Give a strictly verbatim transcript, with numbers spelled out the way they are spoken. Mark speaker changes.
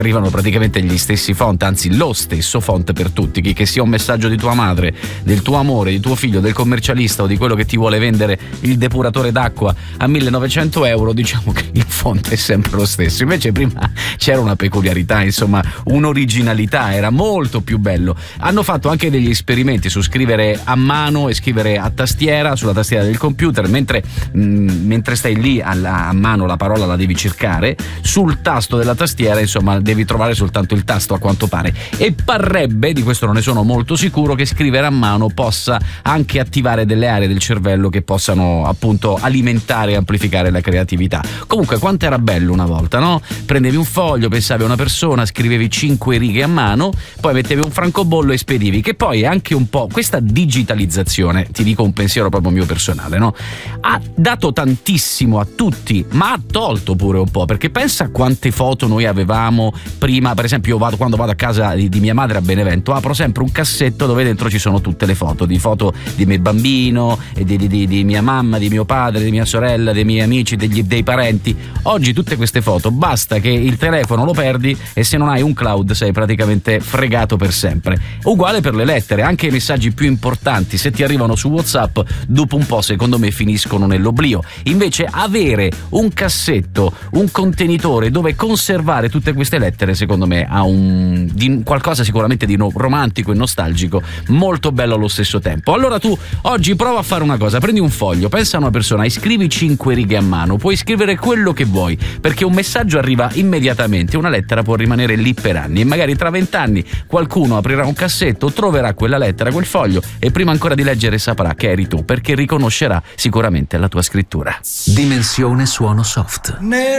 Speaker 1: arrivano praticamente gli stessi font, anzi lo stesso font per tutti, chi che sia un messaggio di tua madre, del tuo amore, di tuo figlio, del commercialista o di quello che ti vuole vendere il depuratore d'acqua a millenovecento euro, diciamo che il font è sempre lo stesso. Invece prima c'era una peculiarità, insomma un'originalità, era molto più bello. Hanno fatto anche degli esperimenti su scrivere a mano e scrivere a tastiera sulla tastiera del computer, mentre, mh, mentre stai lì alla, a mano la parola la devi cercare, sul tasto della tastiera insomma devi trovare soltanto il tasto a quanto pare, e parrebbe, di questo non ne sono molto sicuro, che scrivere a mano possa anche attivare delle aree del cervello che possano appunto alimentare e amplificare la creatività. Comunque quanto era bello una volta, no? Prendevi un foglio, pensavi a una persona, scrivevi cinque righe a mano, poi mettevi un francobollo e spedivi, che poi è anche un po' questa digitalizzazione, ti dico un pensiero proprio mio personale, no? Ha dato tantissimo a tutti, ma ha tolto pure un po', perché pensa a quante foto noi avevamo prima. Per esempio io vado, quando vado a casa di, di mia madre a Benevento, apro sempre un cassetto dove dentro ci sono tutte le foto, di foto di me bambino, e di, di, di, di mia mamma, di mio padre, di mia sorella, dei miei amici, degli, dei parenti. Oggi tutte queste foto basta che il telefono lo perdi e se non hai un cloud sei praticamente fregato per sempre. Uguale per le lettere, anche i messaggi più importanti, se ti arrivano su WhatsApp, dopo un po' secondo me finiscono nell'oblio. Invece avere un cassetto, un contenitore dove conservare tutte queste lettere, secondo me ha un di, qualcosa sicuramente di no, romantico e nostalgico, molto bello allo stesso tempo. Allora tu oggi prova a fare una cosa: prendi un foglio, pensa a una persona e scrivi cinque righe a mano. Puoi scrivere quello che vuoi, perché un messaggio arriva immediatamente, una lettera può rimanere lì per anni, e magari tra vent'anni qualcuno aprirà un cassetto, troverà quella lettera, quel foglio, e prima ancora di leggere saprà che eri tu, perché riconoscerà sicuramente la tua scrittura.
Speaker 2: Dimensione suono soft.